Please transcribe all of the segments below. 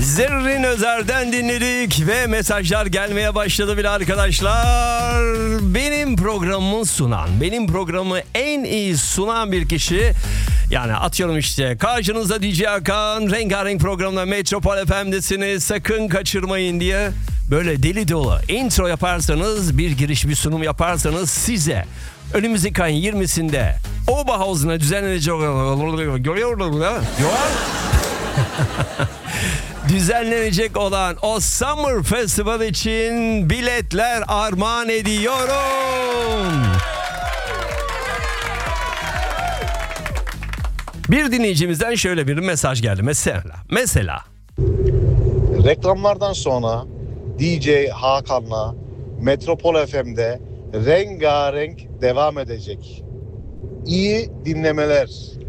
Zerrin Özer'den dinledik ve mesajlar gelmeye başladı bile arkadaşlar. Benim programımı sunan, benim programı en iyi sunan bir kişi, yani atıyorum işte karşınızda DJ Hakan, rengarenk programda Metropol FM'desiniz, sakın kaçırmayın diye böyle deli dolu intro yaparsanız, bir giriş, bir sunum yaparsanız size önümüzdeki ayın 20'sinde Oberhausen'a düzenlenecek düzenlenecek olan o Summer Festival için biletler armağan ediyorum. Bir dinleyicimizden şöyle bir mesaj geldi. Mesela. Reklamlardan sonra DJ Hakan'la Metropol FM'de rengarenk devam edecek. İyi dinlemeler.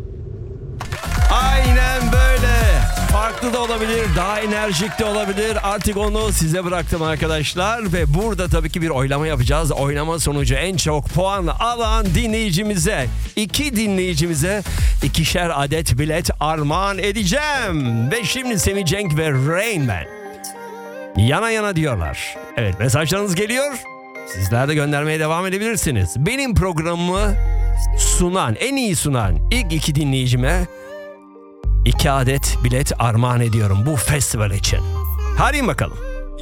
Aynen böyle. Farklı da olabilir, daha enerjik de olabilir. Artık onu size bıraktım arkadaşlar. Ve burada tabii ki bir oylama yapacağız. Oylama sonucu en çok puan alan dinleyicimize, 2 dinleyicimize 2'şer adet bilet armağan edeceğim. Ve şimdi Semih Cenk ve Rain Man yana yana diyorlar. Evet, mesajlarınız geliyor. Sizler de göndermeye devam edebilirsiniz. Benim programımı sunan, en iyi sunan ilk 2 dinleyicime 2 adet bilet armağan ediyorum bu festival için. Hadi bakalım.